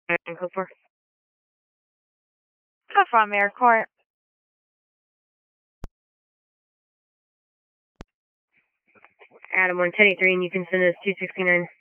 Code 4. Code from Airport. Adam 11083, and you can send us 269.